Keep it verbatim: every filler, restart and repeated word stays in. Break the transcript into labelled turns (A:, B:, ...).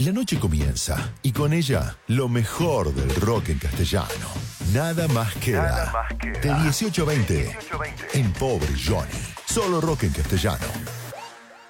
A: La noche comienza y con ella lo mejor del rock en castellano. Nada más queda.
B: Nada más queda.
A: De dieciocho a veinte en Pobre Johnny. Solo rock en castellano.